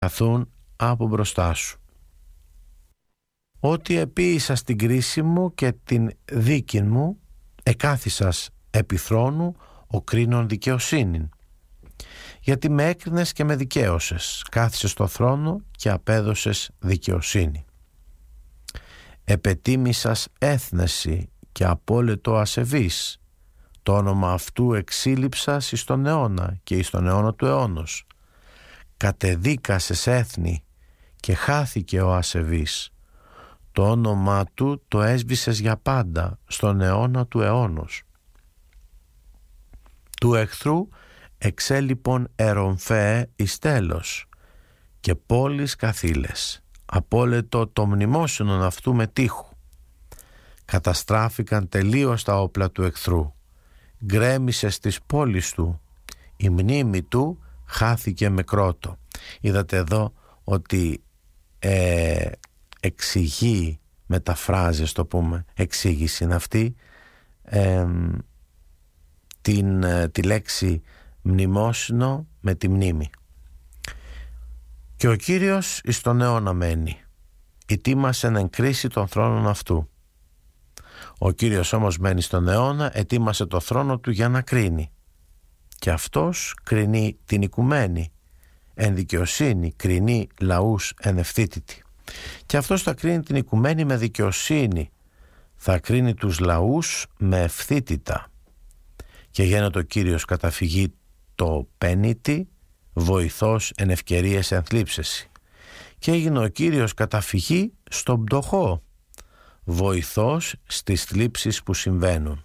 καθούν από μπροστά σου. Ότι επίησα στην κρίση μου και την δίκην μου, εκάθισας επί θρόνου ο κρίνων δικαιοσύνην. Γιατί με έκρινες και με δικαίωσες, κάθισες στο θρόνο και απέδωσες δικαιοσύνη. Επετίμησας έθνεση και απόλυτο ασεβής, το όνομα αυτού εξήλυψας εις τον αιώνα και εις τον αιώνα του αιώνος. Κατεδίκασες έθνη και χάθηκε ο ασεβής, το όνομα του το έσβησες για πάντα στον αιώνα του αιώνος. Του εχθρού εξέλιπον ερομφαίε εις τέλος και πόλεις καθήλες, απόλετο το μνημόσυνον αυτού με τείχου. Καταστράφηκαν τελείως τα όπλα του εχθρού, γκρέμισε στις πόλεις του, η μνήμη του χάθηκε με κρότο. Είδατε εδώ ότι εξηγεί, μεταφράζει, το πούμε, εξήγηση είναι αυτή, τη λέξη μνημόσυνο με τη μνήμη. Και ο Κύριος εις τον αιώνα μένει, ετοίμασε να εγκρίσει τον θρόνο αυτού. Ο Κύριος όμως μένει στον αιώνα, ετοίμασε το θρόνο του για να κρίνει. Και αυτός κρίνει την οικουμένη, εν δικαιοσύνη, κρίνει λαούς εν ευθύτητη. Και αυτός θα κρίνει την οικουμένη με δικαιοσύνη, θα κρίνει τους λαούς με ευθύτητα. Και γίνεται ο Κύριος καταφυγή το πένητη, βοηθός εν ευκαιρίες εν θλίψεση. Και έγινε ο Κύριος καταφυγή στον πτωχό, βοηθός στις θλίψεις που συμβαίνουν.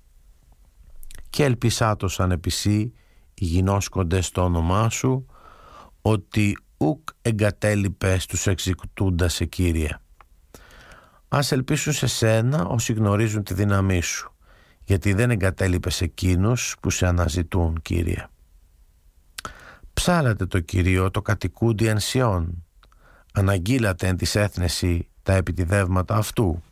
Και ελπισάτωσαν επισή οι γινώσκοντες το όνομά σου, ότι ουκ εγκατέλειπες τους εξηγητούντα σε Κύριε. Ας ελπίσουν σε σένα όσοι γνωρίζουν τη δύναμή σου, γιατί δεν εγκατέλειπες εκείνους που σε αναζητούν, Κύριε. Ψάλατε το Κυρίο το κατοικούντι εν Σιών, αναγγείλατε εν της έθνεση τα επιτιδεύματα αυτού.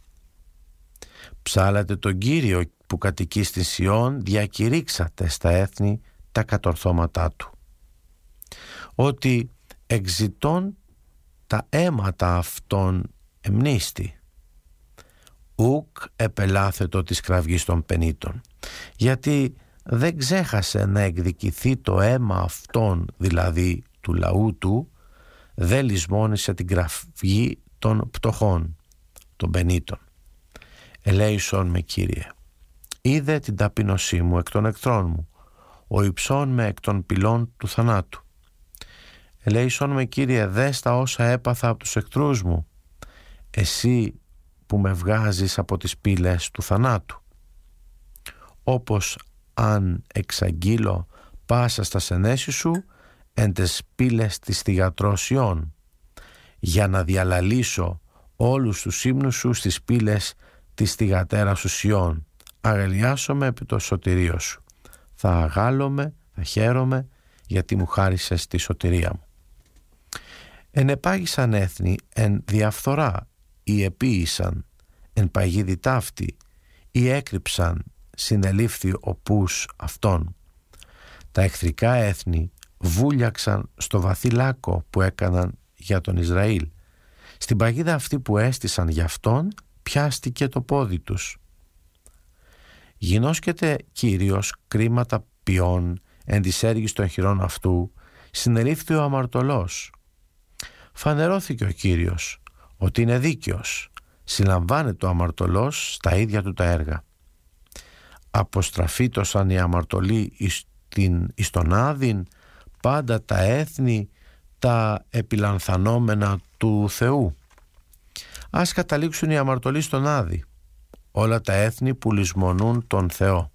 Ψάλατε τον Κύριο που κατοικεί στη Σιών, διακηρύξατε στα έθνη τα κατορθώματά του. Ότι εξητών τα αίματα αυτών εμνίστη, ουκ επελάθετο της κραυγής των πενήτων, γιατί δεν ξέχασε να εκδικηθεί το αίμα αυτών, δηλαδή του λαού του, δεν λησμόνισε την κραυγή των πτωχών, των πενήτων. Ελέησον με, Κύριε, είδε την ταπείνωσή μου εκ των εχθρών μου, ο υψών με εκ των πυλών του θανάτου. Ελέησον με, Κύριε, δες τα όσα έπαθα από τους εχθρούς μου, εσύ που με βγάζεις από τις πύλες του θανάτου. Όπως αν εξαγγείλω πάσα στα σενέσεις σου εν τες πύλες της θυγατρώσιών, για να διαλαλήσω όλους τους ύμνους σου στις πύλες της θυγατέρας σου Σιών. Αγαλιάσομαι επί το σωτηρίο σου. Θα αγάλομαι, θα χαίρομαι, γιατί μου χάρισες τη σωτηρία μου. Ενεπάγησαν έθνη εν διαφθορά, ή επίησαν εν παγίδι ταύτη, ή έκρυψαν συνελήφθη ο πούς αυτών. Τα εχθρικά έθνη βούλιαξαν στο βαθύ λάκκο που έκαναν για τον Ισραήλ. Στην παγίδα αυτή που έστησαν για αυτόν πιάστηκε το πόδι τους. Γινώσκεται Κύριος κρίματα ποιών εν της έργης των χειρών αυτού, συνελήφθη ο αμαρτωλός. Φανερώθηκε ο Κύριος ότι είναι δίκαιος, συλλαμβάνεται ο αμαρτωλός στα ίδια του τα έργα. Αποστραφήτωσαν οι αμαρτωλοί εις τον Άδην, πάντα τα έθνη τα επιλανθανόμενα του Θεού. Ας καταλήξουν οι αμαρτωλοί στον Άδη, όλα τα έθνη που λησμονούν τον Θεό.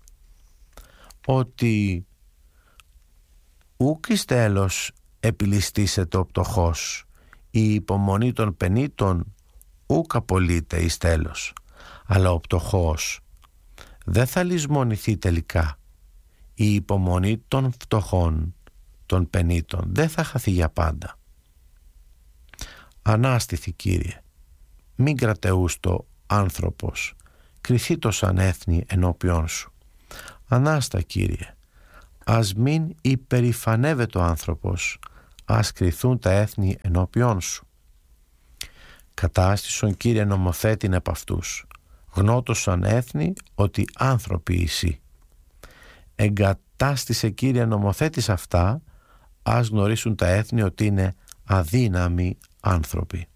Ότι ουκ εις τέλος επιληστήσεται ο πτωχός, η υπομονή των πενήτων ουκ απολύται εις τέλος, αλλά ο πτωχός δεν θα λησμονηθεί τελικά. Η υπομονή των φτωχών, των πενήτων, δεν θα χαθεί για πάντα. Ανάστηθη, Κύριε, μην κρατεούστο άνθρωπος, κριθήτως σαν έθνη ενώπιόν σου. Ανάστα, Κύριε, ας μην υπερηφανεύεται ο άνθρωπος, ας κριθούν τα έθνη ενώπιόν σου. Κατάστησον, Κύριε, νομοθέτην επ' αυτούς, γνώτωσαν έθνη ότι άνθρωποι εσύ. Εγκατάστησε, Κύριε, νομοθέτης αυτά, ας γνωρίσουν τα έθνη ότι είναι αδύναμοι άνθρωποι.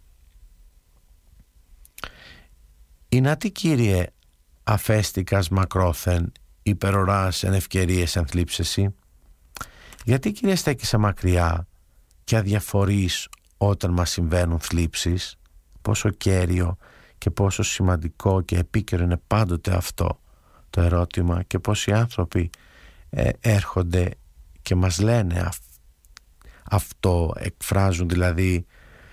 Ινάτι, Κύριε, αφέστηκας μακρόθεν, υπεροράς εν ευκαιρίες εν θλίψεσι. Γιατί, Κύριε, στέκεσαι μακριά και αδιαφορείς όταν μας συμβαίνουν θλίψεις? Πόσο κέριο και πόσο σημαντικό και επίκαιρο είναι πάντοτε αυτό το ερώτημα, και πόσοι άνθρωποι έρχονται και μας λένε αυτό, εκφράζουν δηλαδή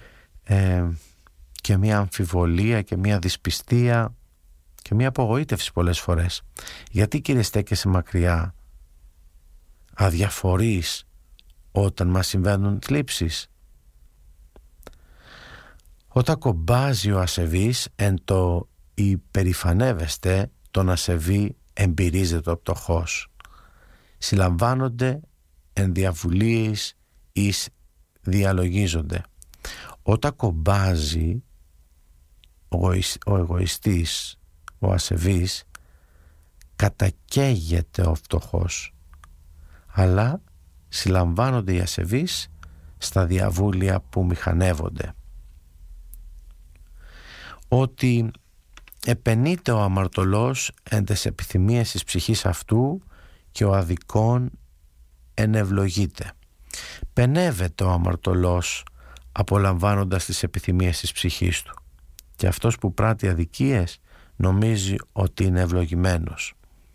και μια αμφιβολία και μια δυσπιστία και μια απογοήτευση πολλές φορές. Γιατί, Κύριε, στέκεσαι μακριά, αδιαφορείς όταν μας συμβαίνουν θλίψεις? Όταν κομπάζει ο ασεβής εν το υπερηφανεύεστε, τον ασεβή εμπειρίζεται ο πτωχός. Συλλαμβάνονται εν διαβουλίες εις διαλογίζονται. Όταν κομπάζει ο εγωιστής, ο ασεβής, κατακαίγεται ο φτωχός, αλλά συλλαμβάνονται οι ασεβείς στα διαβούλια που μηχανεύονται. Ότι επενείται ο αμαρτωλός εν τες επιθυμίες της ψυχής αυτού και ο αδικών ενευλογείται. Πενεύεται ο αμαρτωλός απολαμβάνοντας τις επιθυμίες της ψυχής του, και αυτός που πράττει αδικίες νομίζει ότι είναι ευλογημένος.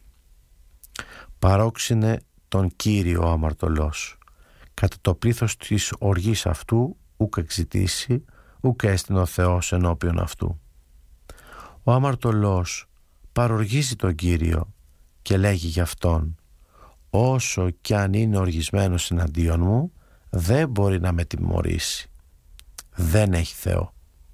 Παρόξενε τον Κύριο ο αμαρτωλός. Κατά το πλήθος της οργής αυτού ούκ εξητήσει, ούκ έστεινε ο Θεός ενώπιον αυτού. Ο αμαρτωλός παροργίζει τον Κύριο και λέγει γι' αυτόν: όσο κι αν είναι οργισμένος εναντίον μου, δεν μπορεί να με τιμωρήσει. Δεν έχει Θεό.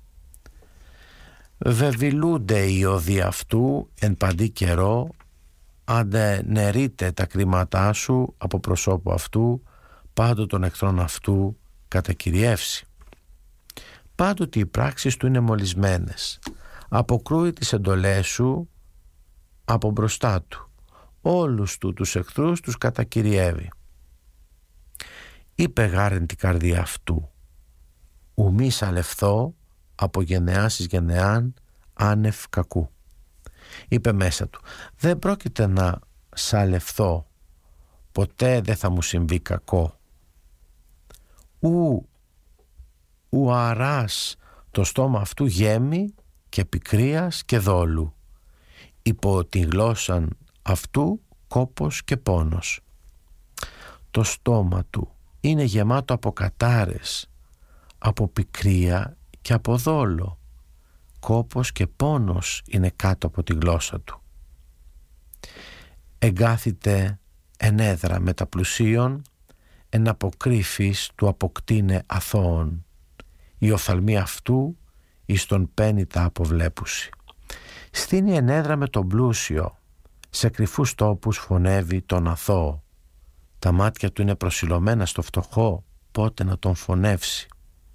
Βεβηλούνται οι οδοί αυτού εν παντή καιρό, αντενερείται τα κρίματά σου από προσώπου αυτού, πάντοτε των εχθρών αυτού κατακυριεύσει. Πάντοτε οι πράξεις του είναι μολυσμένες. Αποκρούει τις εντολές σου από μπροστά του. Όλους του τους εχθρούς τους κατακυριεύει. Είπε γάρεν την καρδία αυτού: ουμή σαλευθώ από γενεάς εις γενεάν άνευ κακού. Είπε μέσα του: δεν πρόκειται να σαλευθώ, ποτέ δεν θα μου συμβεί κακό. Ου αράς το στόμα αυτού γέμει και πικρίας και δόλου. Υπό τη γλώσσαν αυτού κόπος και πόνος. Το στόμα του είναι γεμάτο από κατάρες, από πικρία και από δόλο. Κόπος και πόνος είναι κάτω από τη γλώσσα του. Εγκάθητε ενέδρα μεταπλουσίων, εν αποκρύφης του αποκτήνε αθώων. Η οφθαλμή αυτού εις τον παίρνει τα αποβλέπουση. Στείνει ενέδρα με τον πλούσιο, σε κρυφούς τόπους φωνεύει τον αθώο. Τα μάτια του είναι προσιλωμένα στο φτωχό, πότε να τον φωνεύσει.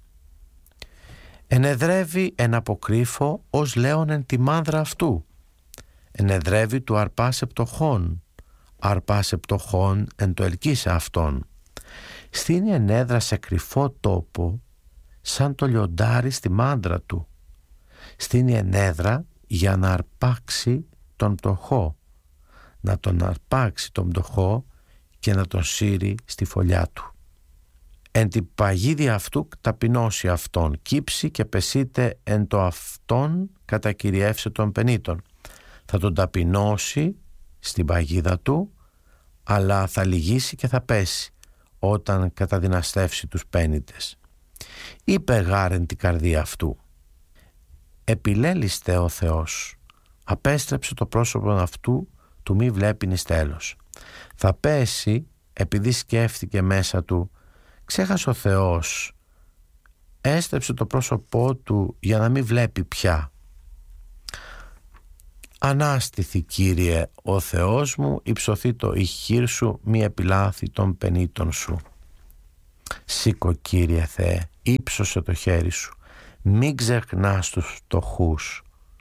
Ενεδρεύει εν αποκρύφω ως λέον εν τη μάνδρα αυτού. Ενεδρεύει του αρπάσε πτωχών, αρπάσε πτωχών εν το ελκύσε αυτόν. Στείνει ενέδρα σε κρυφό τόπο, σαν το λιοντάρι στη μάντρα του. Στείνει ενέδρα για να αρπάξει τον πτωχό, να τον αρπάξει τον πτωχό και να τον σύρει στη φωλιά του. Εν την παγίδια αυτού ταπεινώσει αυτόν, κύψει και πεσείται εν το αυτόν κατακυριεύσε των πενήτων. Θα τον ταπεινώσει στην παγίδα του, αλλά θα λυγίσει και θα πέσει όταν καταδυναστεύσει τους πένητες. Είπε γάρεν την καρδία αυτού: επιλέλιστε ο Θεός, απέστρεψε το πρόσωπο αυτού του μη βλέπει εις τέλος. Θα πέσει επειδή σκέφτηκε μέσα του: ξέχασε ο Θεός, έστρεψε το πρόσωπό του για να μην βλέπει πια. Ανάστηθη, Κύριε, ο Θεός μου, υψωθεί το ηχείρ σου, μη επιλάθη των πενήτων σου. Σήκω, Κύριε Θεέ, ύψωσε το χέρι σου, μην ξεχνάς τους φτωχούς.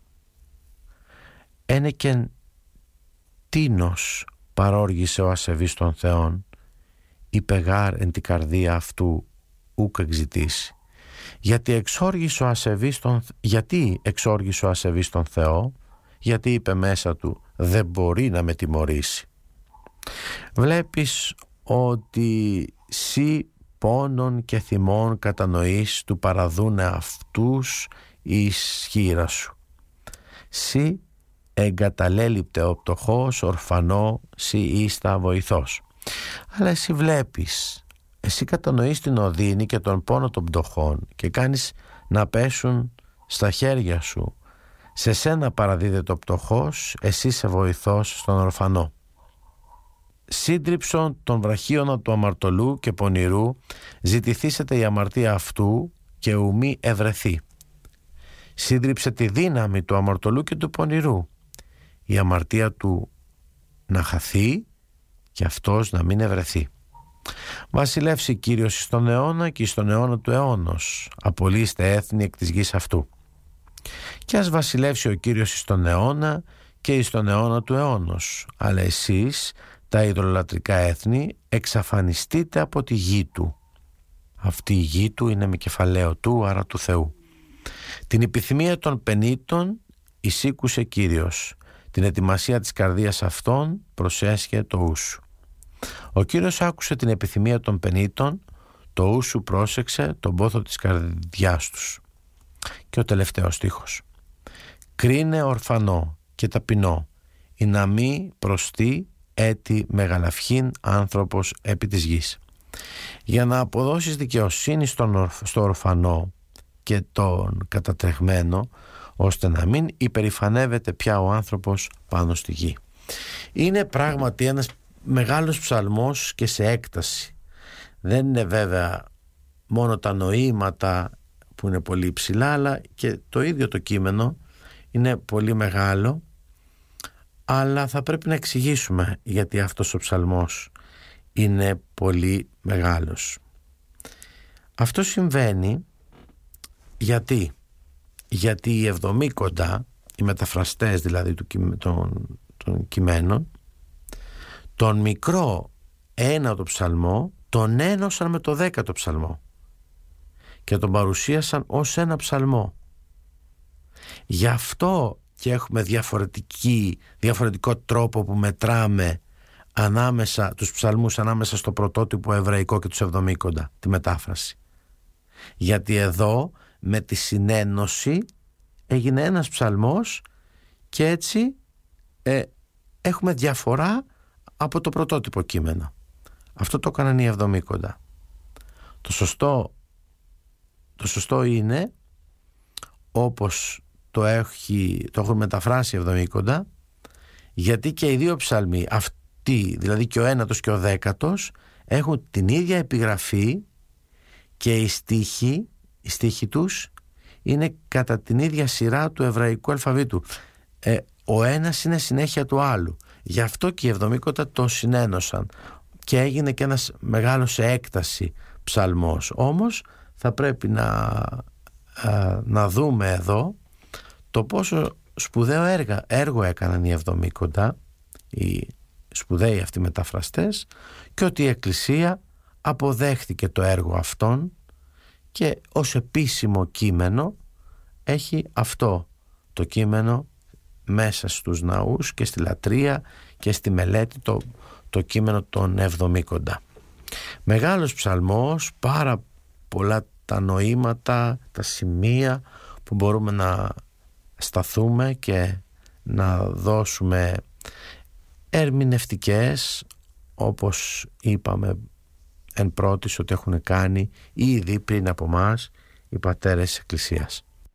Ένεκεν τίνος παρόργησε ο ασεβής των Θεών, είπε γάρ εν την καρδία αυτού ούκ εξητήσει. Γιατί εξόργησε ο ασεβής τον Θεό, γιατί είπε μέσα του δεν μπορεί να με τιμωρήσει. Βλέπεις ότι σύ πόνων και θυμών κατανοείς του παραδούνε αυτούς η ισχύρα σου. Σύ εγκαταλέλειπτε ο πτωχός ορφανό, σύ ήστα βοηθός. Αλλά εσύ βλέπεις, εσύ κατανοείς την οδύνη και τον πόνο των πτωχών και κάνεις να πέσουν στα χέρια σου. Σε σένα παραδίδεται ο πτωχός, εσύ σε βοηθός στον ορφανό. Σύντριψον των βραχίωνα του αμαρτωλού και πονηρού, ζητηθήσετε η αμαρτία αυτού και ουμή ευρεθεί. Σύντριψε τη δύναμη του αμαρτωλού και του πονηρού, η αμαρτία του να χαθεί και αυτός να μην ευρεθεί. Βασιλεύσει Κύριος εις τον αιώνα και εις τον αιώνα του αιώνος, απολύστε έθνη εκ της γης αυτού. Και ας βασιλεύσει ο Κύριος εις τον αιώνα και εις τον αιώνα του αιώνος, αλλά εσείς τα ιδωλολατρικά έθνη εξαφανιστείτε από τη γη του. Αυτή η γη του είναι με κεφαλαίο του, άρα του Θεού. Την επιθυμία των πενήτων εισήκουσε Κύριος, την ετοιμασία της καρδίας αυτών προσέσχε το ούσου. Ο Κύριος άκουσε την επιθυμία των πενήτων, το ούσου πρόσεξε τον πόθο της καρδιάς τους. Και ο τελευταίος στίχος. Κρίνε ορφανό και ταπεινό, ή να μη προστεί έτη μεγαλαυχήν άνθρωπος επί της γης. Για να αποδώσεις δικαιοσύνη στο ορφανό και τον κατατρεγμένο, ώστε να μην υπερηφανεύεται πια ο άνθρωπος πάνω στη γη. Είναι πράγματι ένας μεγάλος ψαλμός και σε έκταση. Δεν είναι βέβαια μόνο τα νοήματα που είναι πολύ υψηλά, αλλά και το ίδιο το κείμενο είναι πολύ μεγάλο, αλλά θα πρέπει να εξηγήσουμε γιατί αυτός ο ψαλμός είναι πολύ μεγάλος. Αυτό συμβαίνει γιατί οι εβδομήκοντα, οι μεταφραστές δηλαδή των κειμένων, τον μικρό ένατο ψαλμό τον ένωσαν με το 10ο ψαλμό και τον παρουσίασαν ως ένα ψαλμό. Γι' αυτό και έχουμε διαφορετικό τρόπο που μετράμε τους ψαλμούς ανάμεσα στο πρωτότυπο εβραϊκό και τους εβδομήκοντα, τη μετάφραση. Γιατί εδώ με τη συνένωση έγινε ένας ψαλμός και έτσι έχουμε διαφορά από το πρωτότυπο κείμενο. Αυτό το έκαναν οι εβδομήκοντα. Το σωστό είναι, όπως το έχουν μεταφράσει οι εβδομήκοντα, γιατί και οι δύο ψαλμοί, αυτοί δηλαδή και ο ένατος και ο 10ος, έχουν την ίδια επιγραφή και οι στίχοι τους είναι κατά την ίδια σειρά του εβραϊκού αλφαβήτου. Ο ένας είναι συνέχεια του άλλου. Γι' αυτό και οι εβδομήκοντα το συνένωσαν και έγινε και ένας μεγάλος σε έκταση ψαλμός. Όμως θα πρέπει να δούμε εδώ το πόσο σπουδαίο έργο έκαναν οι εβδομήκοντα, οι σπουδαίοι αυτοί μεταφραστές, και ότι η Εκκλησία αποδέχτηκε το έργο αυτόν και ως επίσημο κείμενο έχει αυτό το κείμενο μέσα στους ναούς και στη λατρεία και στη μελέτη, το κείμενο των εβδομήκοντα. Μεγάλος ψαλμός, πάρα πολλά τα νοήματα, τα σημεία που μπορούμε να σταθούμε και να δώσουμε ερμηνευτικές, όπως είπαμε εν πρώτης ότι έχουν κάνει ήδη πριν από μας οι πατέρες της Εκκλησίας.